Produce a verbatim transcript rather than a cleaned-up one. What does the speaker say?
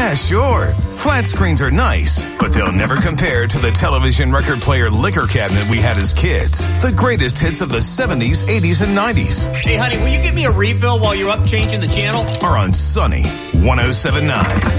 Yeah, sure. Flat screens are nice, but they'll never compare to the television record player liquor cabinet we had as kids. The greatest hits of the seventies, eighties, and nineties. Hey, honey, will you give me a refill while you're up changing the channel? Are on Sunny one oh seven point nine.